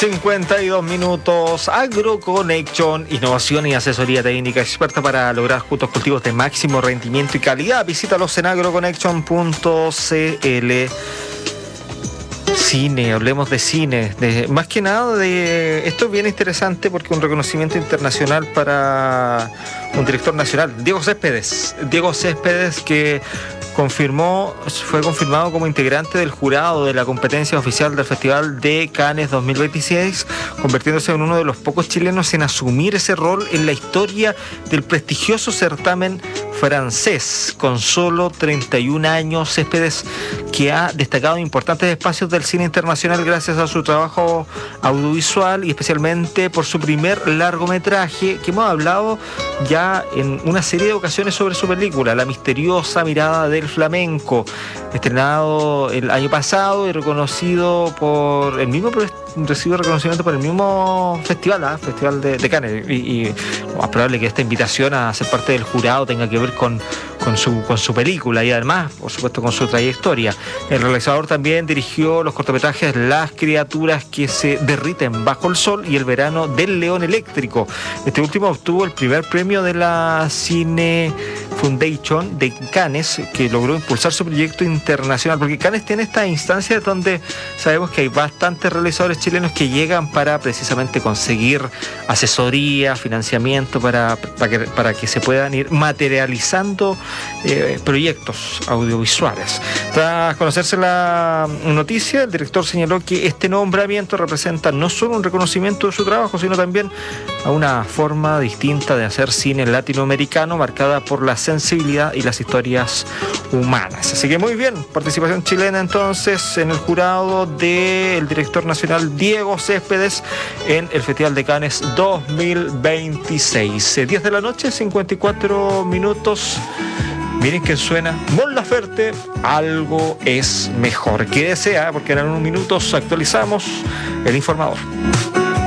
52 minutos. AgroConnection, innovación y asesoría técnica experta para lograr juntos cultivos de máximo rendimiento y calidad. Visítalos en agroconnection.cl. Cine, hablemos de cine, más que nada de esto es bien interesante porque un reconocimiento internacional para un director nacional, Diego Céspedes, que fue confirmado como integrante del jurado de la competencia oficial del Festival de Cannes 2026, convirtiéndose en uno de los pocos chilenos en asumir ese rol en la historia del prestigioso certamen francés. Con solo 31 años, Céspedes, que ha destacado en importantes espacios del cine internacional gracias a su trabajo audiovisual y especialmente por su primer largometraje, que hemos hablado ya en una serie de ocasiones sobre su película, La misteriosa mirada del flamenco, estrenado el año pasado y reconocido por el mismo, recibió reconocimiento por el mismo festival, Festival de Cannes, y lo más probable que esta invitación a ser parte del jurado tenga que ver con su película y además, por supuesto, con su trayectoria. El realizador también dirigió los cortometrajes Las criaturas que se derriten bajo el sol y El verano del león eléctrico. Este último obtuvo el primer premio de la Cine Foundation de Cannes, que logró impulsar su proyecto internacional, porque Cannes tiene esta instancia donde sabemos que hay bastantes realizadores chilenos que llegan para precisamente conseguir asesoría, financiamiento para que se puedan ir materializando proyectos audiovisuales. Tras conocerse la noticia, el director señaló que este nombramiento representa no solo un reconocimiento de su trabajo, sino también a una forma distinta de hacer cine latinoamericano marcada por la sensibilidad y las historias humanas. Así que muy bien, participación chilena entonces en el jurado del director nacional Diego Céspedes en el Festival de Cannes 2026. 10 de la noche, 54 minutos. Miren que suena Mon Laferte, Algo es Mejor. Quédese, porque en unos minutos actualizamos el informador.